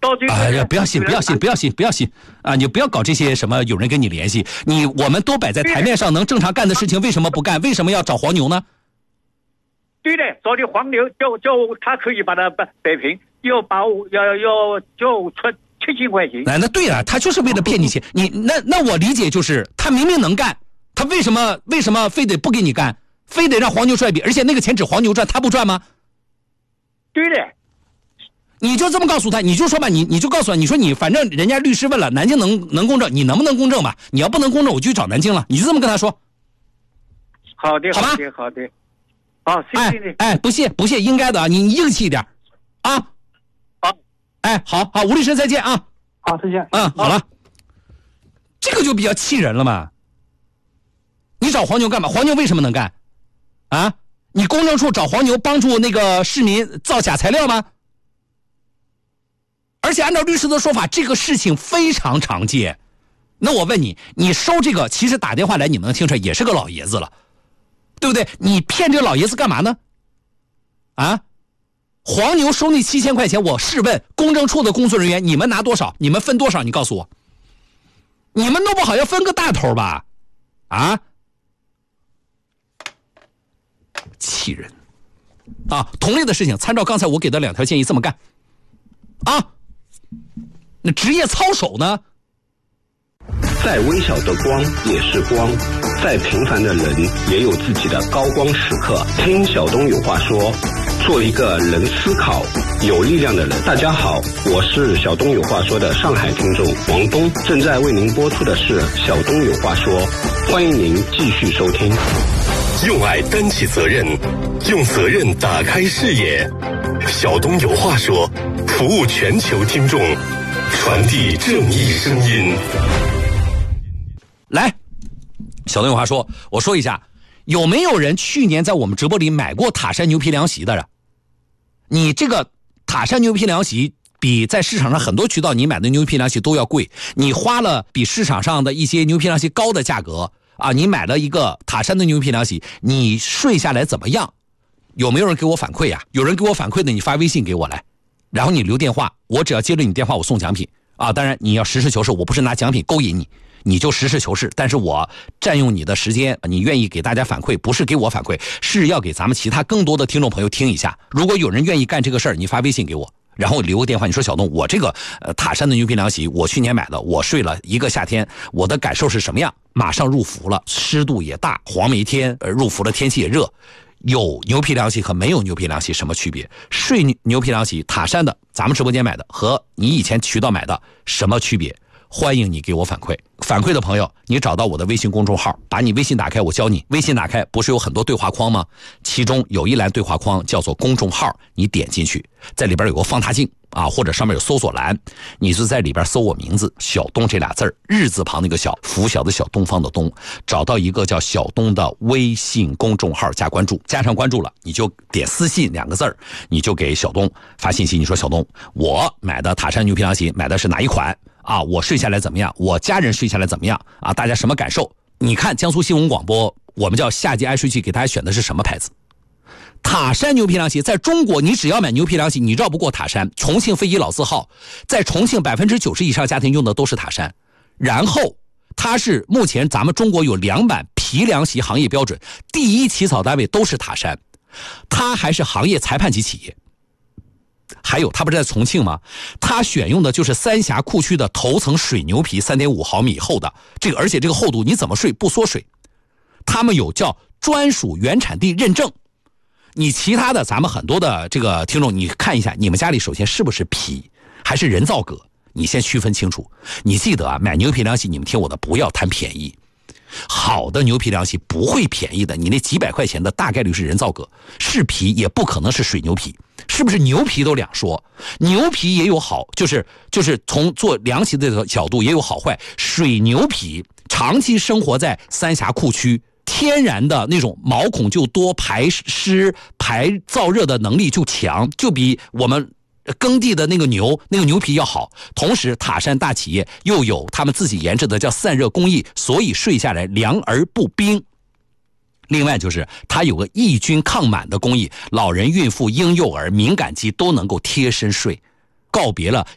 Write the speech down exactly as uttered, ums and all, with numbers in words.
到这个。 哎呀，不要信，不要信，不要信，不要信啊！你不要搞这些什么有人跟你联系，你我们都摆在台面上能正常干的事情，为什么不干？为什么要找黄牛呢？ 对的，找的黄牛就就他可以把它摆摆平，要把我要要就出七千块钱。 那那对了，他就是为了骗你钱。你那那我理解就是他明明能干，他为什么为什么非得不给你干，非得让黄牛赚笔？而且那个钱只黄牛赚，他不赚吗？ 对的。 你就这么告诉他，你就说吧，你你就告诉他，你说你反正人家律师问了，南京能能公证，你能不能公证吧？你要不能公证，我就去找南京了。你就这么跟他说。 好的， 好吧， 好的，好的。好，谢谢你。 哎，哎不谢不谢，应该的啊，你你硬气一点啊。 好， 哎，好好，吴律师再见啊。 好，再见。 嗯，好了，这个就比较气人了嘛。你找黄牛干嘛？黄牛为什么能干？啊？你公证处找黄牛帮助那个市民造假材料吗？而且按照律师的说法，这个事情非常常见。那我问你，你收这个，其实打电话来你们能听出来也是个老爷子了，对不对？你骗这个老爷子干嘛呢？啊？黄牛收那七千块钱，我试问公证处的工作人员，你们拿多少？你们分多少？你告诉我。你们弄不好要分个大头吧？啊？气人啊！同类的事情，参照刚才我给的两条建议这么干啊。那职业操守呢？ 再微小的光也是光，再平凡的人也有自己的高光时刻。听小东有话说，做一个能思考、有力量的人。大家好，我是小东有话说的上海听众王东，正在为您播出的是小东有话说，欢迎您继续收听。 用爱担起责任，用责任打开视野。小东有话说，服务全球听众，传递正义声音。 来，小东有话说，我说一下，有没有人去年在我们直播里买过塔山牛皮凉席的人？你这个塔山牛皮凉席比在市场上很多渠道你买的牛皮凉席都要贵，你花了比市场上的一些牛皮凉席高的价格啊，你买了一个塔山的牛皮凉席，你睡下来怎么样？有没有人给我反馈呀？有人给我反馈的，你发微信给我来，然后你留电话，我只要接着你电话，我送奖品啊。当然你要实事求是，我不是拿奖品勾引你，你就实事求是。但是我占用你的时间，你愿意给大家反馈，不是给我反馈，是要给咱们其他更多的听众朋友听一下。如果有人愿意干这个事儿，你发微信给我，然后留个电话，你说小东，我这个呃塔山的牛皮凉席，我去年买的，我睡了一个夏天，我的感受是什么样？马上入伏了，湿度也大，黄梅天，呃，入伏的天气也热。有牛皮凉席和没有牛皮凉席什么区别？睡牛皮凉席塔山的，咱们直播间买的和你以前渠道买的什么区别？欢迎你给我反馈。反馈的朋友，你找到我的微信公众号，把你微信打开，我教你。微信打开不是有很多对话框吗？其中有一栏对话框叫做公众号，你点进去，在里边有个放大镜啊，或者上面有搜索栏，你就在里边搜我名字小东这俩字儿，日字旁那个小，拂晓的小，东方的东，找到一个叫小东的微信公众号，加关注，加上关注了，你就点私信两个字儿，你就给小东发信息，你说小东，我买的塔山牛皮凉席买的是哪一款啊？我睡下来怎么样？我家人睡下来怎么样啊？大家什么感受？你看江苏新闻广播，我们叫夏季爱睡区，给大家选的是什么牌子？塔山牛皮凉席。在中国，你只要买牛皮凉席，你绕不过塔山。重庆非遗老字号，在重庆百分之九十以上家庭用的都是塔山。然后，它是目前咱们中国有两版皮凉席行业标准，第一起草单位都是塔山，它还是行业裁判级企业。还有，它不是在重庆吗？它选用的就是三峡库区的头层水牛皮， 三点五毫米厚的这个，而且这个厚度你怎么睡不缩水。他们有叫专属原产地认证。你其他的咱们很多的这个听众，你看一下你们家里首先是不是皮还是人造革，你先区分清楚。你记得啊，买牛皮凉席你们听我的，不要贪便宜。好的牛皮凉席不会便宜的，你那几百块钱的大概率是人造革，是皮也不可能是水牛皮。是不是牛皮都两说？牛皮也有好，就是就是从做凉席的角度也有好坏。水牛皮长期生活在三峡库区，天然的那种毛孔就多，排湿排燥热的能力就强，就比我们耕地的那个牛那个牛皮要好。同时塔山大企业又有他们自己研制的叫散热工艺，所以睡下来凉而不冰。另外就是它有个抑菌抗螨的工艺，老人、孕妇、婴幼儿、敏感肌都能够贴身睡，告别了